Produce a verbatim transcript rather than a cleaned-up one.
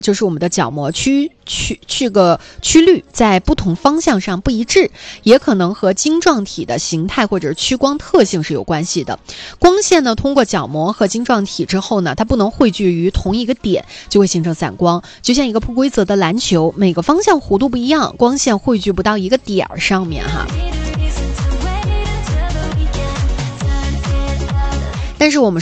就是我们的角膜曲曲这个曲率在不同方向上不一致，也可能和晶状体的形态或者屈光特性是有关系的。光线呢通过角膜和晶状体之后呢，它不能汇聚于同一个点，就会形成散光。就像一个不规则的篮球，每个方向弧度不一样，光线汇聚不到一个点儿上面哈。但是我们